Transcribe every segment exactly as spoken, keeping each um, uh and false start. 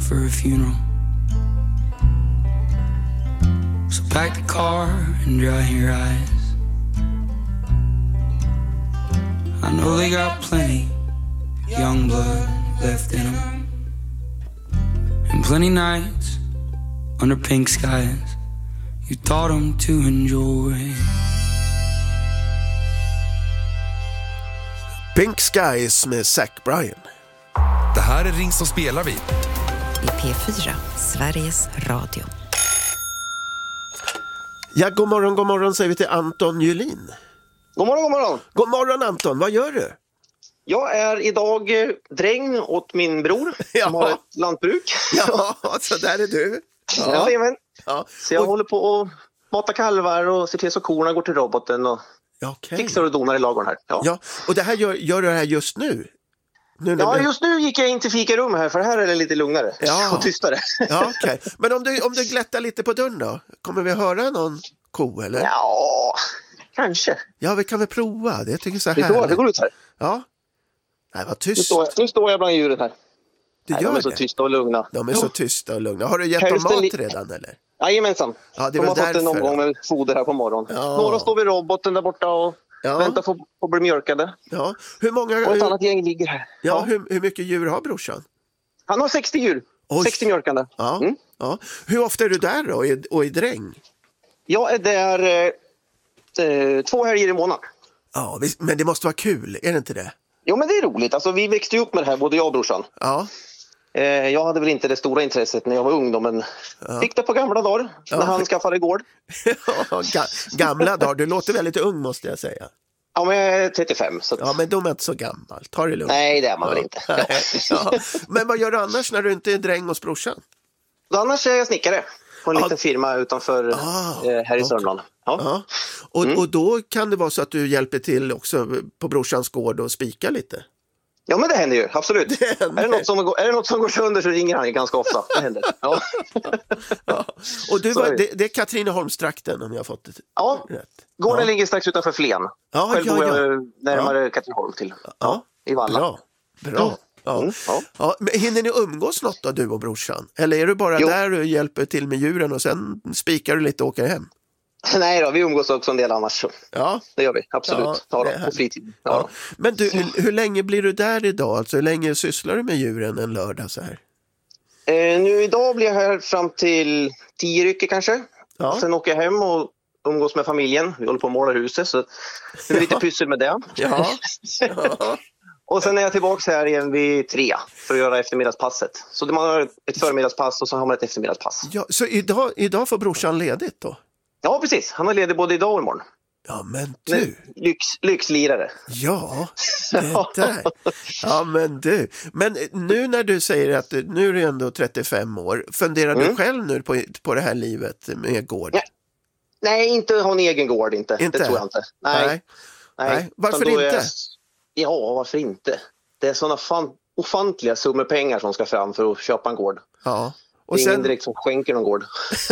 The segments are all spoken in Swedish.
for a funeral. So pack the car and dry your eyes. I know they got plenty young blood left in them, and plenty nights under pink skies you taught them to enjoy. Pink Skies med Zach Bryan. Det här är Ring som spelar vi. I P fyra, Sveriges Radio. Ja, god morgon, god morgon säger vi till Anton Julin. God morgon, god morgon. God morgon Anton, vad gör du? Jag är idag dräng åt min bror Ja. som har ett lantbruk. Ja, så där är du. Ja. Ja, Ja. så jag Och- håller på att mata kalvar och ser till så korna går till roboten och Ja, okej. fixar och donar i ladugården här. Ja. Ja. Ja, och det här gör, gör du det här just nu? nu när du... just nu gick jag in till fikarum här för här är det lite lugnare Ja. och tystare. Ja, okej. Men om du, om du glättar lite på dörren då? Kommer vi höra någon ko eller? Ja, kanske. Ja, vi kan väl prova. Det jag tycker så Det går, det här. går ut här. Ja. Nej, vad Nu tyst. står jag, nu står jag bland djuren här. Du Nej, gör de är så det. tysta och lugna. De är så tysta och lugna. Har du gett dem Hälften mat li- redan eller? Jajamensan. Ja, det är de väl har fått en därför. omgång med foder här på morgonen. Ja. Några står vid roboten där borta och Ja. väntar på att bli mjölkade. Ja. Hur många... Och ett annat gäng ligger här. Ja, hur, hur mycket djur har brorsan? Han har sextio djur. Oj. sextio mjölkande. Ja. Mm. Ja. Hur ofta är du där då och är, och är dräng? Jag är där eh, eh, två helger i månaden. Ja, visst, men det måste vara kul, är det inte det? Jo, men det är roligt. Alltså, vi växte ju upp med det här, både jag och brorsan. Ja. Eh, jag hade väl inte det stora intresset när jag var ung då, men fick det på gamla dagar när han skaffade gård. Ga- gamla dagar, du låter väldigt ung måste jag säga. Ja, men jag är trettiofem. Så att... Ja, men de är inte så gammal. Ta det lugnt. Nej, det är man ja. väl inte. Ja. Nej, ja. Men vad gör du annars när du inte är dräng hos brorsan? Då annars är jag snickare på en Ja. liten firma utanför Ah, eh, här i okej. Sörmland. Ja. Ja. Och, Mm. och då kan det vara så att du hjälper till också på brorsans gård och spika lite? ja, men det händer ju. Absolut. Det händer. Är, det något som går, är det något som går sönder så ringer han ju ganska ofta. Det händer. Ja. Ja. Och du Så var, är det. det, det är Katrineholmstrakten om jag har fått det Ja. rätt. Gården Ja. ligger strax utanför Flen. Ja, Själv ja, bor ja. jag närmare Katrineholm till. Ja, I Valla. bra. Bra. Ja. Mm, ja. Ja, men hinner ni umgås något då, du och brorsan? Eller är du bara Jo. där och hjälper till med djuren och sen spikar du lite och åker hem? Nej då, vi umgås också en del annars. Så. Ja. Det gör vi, absolut. Ja, Ja, det är då, på härligt. fritiden. Ja. Ja. Men du, hur, hur länge blir du där idag? Alltså hur länge sysslar du med djuren en lördag så här? Eh, nu idag blir jag här fram till tio rycker kanske. Ja. Sen åker jag hem och umgås med familjen. Vi håller på att måla huset så det är lite Ja. pyssel med det. Ja. Ja. Och sen är jag tillbaka här igen vid tre för att göra eftermiddagspasset. Så man har ett förmiddagspass och så har man ett eftermiddagspass. Ja, så idag, idag får brorsan ledigt då? Ja, precis. Han har ledigt både idag och imorgon. Ja, men du. Lyx, lyxlirare. Ja, det där. Ja, men du. Men nu när du säger att du, nu är du ändå trettiofem år, funderar du Mm. själv nu på, på det här livet med gård? Ja. Nej, inte ha en egen gård inte. Inte? Det tror jag inte. Nej. Nej. Nej. Nej. Varför Utan då inte? Är... Ja, varför inte? Det är sådana fan... ofantliga summor pengar som ska fram för att köpa en gård. Ja. Det Och är ingen sen, direkt som skänker någon gård.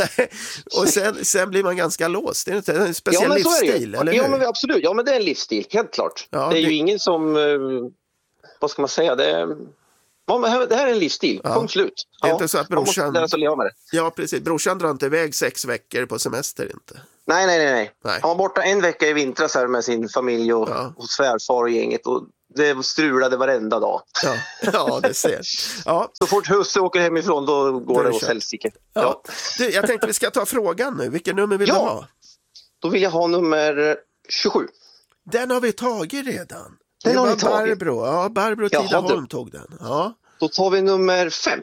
och sen, sen blir man ganska låst. Det är inte en speciell Ja, men så är det ju. livsstil, eller Ja, hur? men absolut. Ja, men det är en livsstil, helt klart. Ja, det är det- ju ingen som... eh, vad ska man säga? Det är... Ja, men här- det här är en livsstil. Ja. Punkt slut. Det är Ja, inte så att man måste brorsan- lära sig att leva med det. Ja, precis. Brorsan drar inte iväg sex veckor på semester inte. Nej, nej, nej. nej. Nej. Han var borta en vecka i vintras här med sin familj och, Ja. och svärfar och gänget. Och det strulade varenda dag. Ja, ja det ser. Ja, Så fort husse åker hemifrån då går Då är det det åt kört. helsike. ja. Ja. Du, jag tänkte vi ska ta frågan nu. Vilken nummer vill Ja. du ha? Då vill jag ha nummer tjugosju. Den har vi tagit redan. Den det har var vi tagit. Barbro. Ja, Barbro Jaha, Tidaholm du. tog den. Ja. Då tar vi nummer fem.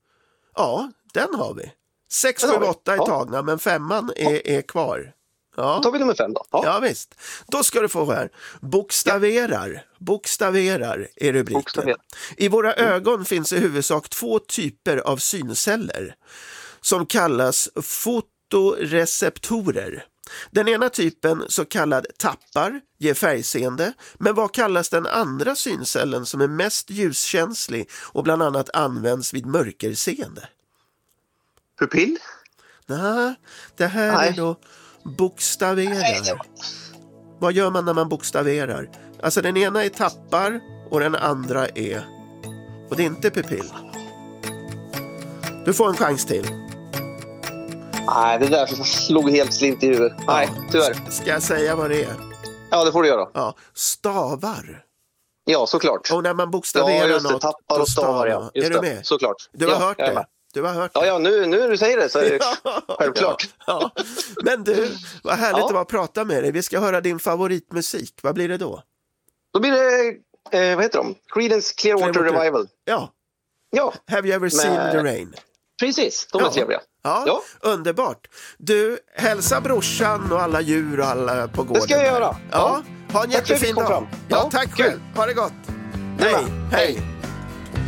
Ja, den har vi. sex, Den sju, har vi. åtta är Ja. tagna, men femman är, är kvar. Då Ja. tar vi nummer fem då. Ja. Ja, visst. Då ska du få här. Bokstaverar. Bokstaverar är rubriken. Bokstaverar. I våra ögon finns i huvudsak två typer av synceller som kallas fotoreceptorer. Den ena typen, så kallad tappar, ger färgseende, men vad kallas den andra syncellen som är mest ljuskänslig och bland annat används vid mörkerseende? Pupill? Nej, det här Nej. är då bokstaverar. Vad gör man när man bokstaverar? Alltså den ena är tappar och den andra är... Och det är inte pupill. Du får en chans till. Nej, det där slog helt slint i huvudet. Nej, tyvärr. Ska jag säga vad det är? Ja, det får du göra. Ja, stavar. Ja, såklart. Och när man bokstaverar ja, just det, något, tappar och stavar, ja. Just är du det, med? såklart. Du har ja, hört det? Du har hört ja, det? ja, nu, nu när du säger det så är det självklart. Ja, ja. Men du, vad härligt ja. att vara prata med dig. Vi ska höra din favoritmusik. Vad blir det då? Då blir det, eh, vad heter de? Creedence Clearwater, Clearwater Revival. Ja. Ja. Have you ever seen Men... the rain? Precis, de är ja. trevliga. Ja, ja, underbart. Du, hälsa brorsan och alla djur och alla på gården. Det ska jag göra. Ja, ha en tack jättefin dag. Fram. Ja, ja, tack kul. själv. Ha det gott. Hej, hej.